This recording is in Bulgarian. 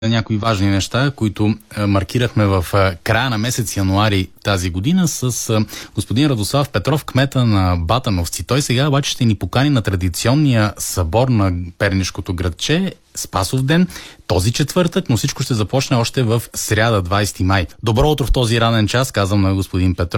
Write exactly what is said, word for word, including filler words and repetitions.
някои важни неща, които а, маркирахме в а, края на месец януари тази година с а, господин Радослав Петров, кмета на Батановци. Той сега обаче ще ни покани на традиционния събор на пернишкото градче Спасов ден този четвъртък, но всичко ще започне още в сряда, двадесети май. Добро утро в този ранен час, казвам на господин Петров.